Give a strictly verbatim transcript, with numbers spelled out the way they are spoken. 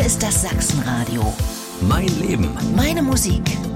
Hier ist das Sachsenradio. Mein Leben. Meine Musik.